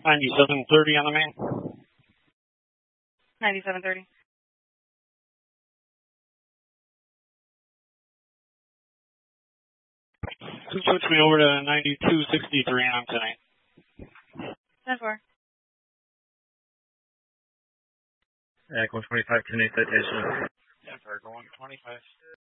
9730 on the main. 9730. Switch me over to 9263 on tonight. 10-4. Echo 25, 10 citation. 10-4, going 25.